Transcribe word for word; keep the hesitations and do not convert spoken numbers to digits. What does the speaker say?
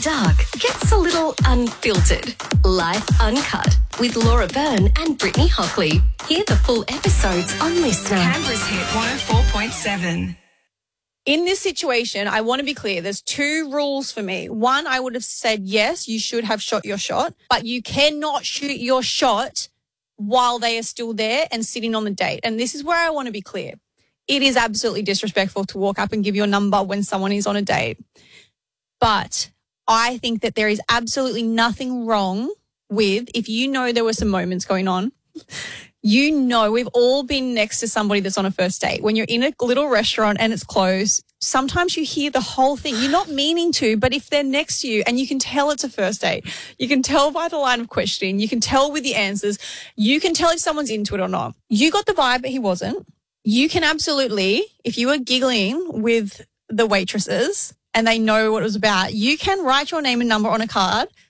Dark gets a little unfiltered. Life Uncut with Laura Byrne and Brittany Hockley. Hear the full episodes on Listener. Canberra's Hit one oh four point seven. In this situation, I want to be clear. There's two rules for me. One, I would have said, yes, you should have shot your shot, but you cannot shoot your shot while they are still there and sitting on the date. And this is where I want to be clear. It is absolutely disrespectful to walk up and give your number when someone is on a date. But I think that there is absolutely nothing wrong with, if you know there were some moments going on, you know, we've all been next to somebody that's on a first date. When you're in a little restaurant and it's closed, sometimes you hear the whole thing. You're not meaning to, but if they're next to you and you can tell it's a first date, you can tell by the line of questioning, you can tell with the answers, you can tell if someone's into it or not. You got the vibe, but he wasn't. You can absolutely, if you were giggling with the waitresses and they know what it was about, you can write your name and number on a card